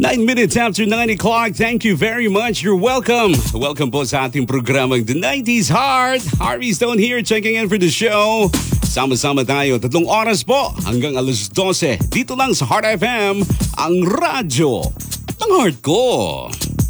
9 minutes after 9 o'clock. Thank you very much. You're welcome. Welcome po sa ating programang The 90s Heart. Harvey Stone here checking in for the show. Sama-sama tayo. 3 oras po hanggang alas 12. Dito lang sa Heart FM, ang radyo ng heart ko.